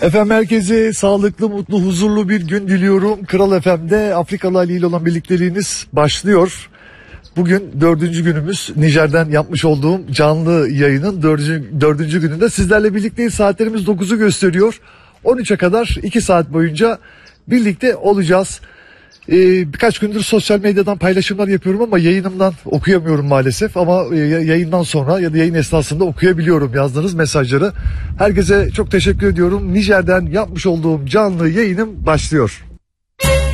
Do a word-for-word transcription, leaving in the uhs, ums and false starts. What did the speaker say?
Efendim herkese sağlıklı, mutlu, huzurlu bir gün diliyorum. Kral F M'de Afrikalı Ali ile olan birlikteliğiniz başlıyor. Bugün dördüncü günümüz. Nijer'den yapmış olduğum canlı yayının dördüncü, dördüncü gününde sizlerle birlikteyiz. Saatlerimiz dokuzu gösteriyor. on üçe kadar iki saat boyunca birlikte olacağız. Ee, birkaç gündür sosyal medyadan paylaşımlar yapıyorum ama yayınımdan okuyamıyorum maalesef. Ama e, yayından sonra ya da yayın esnasında okuyabiliyorum yazdığınız mesajları. Herkese çok teşekkür ediyorum. Nijer'den yapmış olduğum canlı yayınım başlıyor.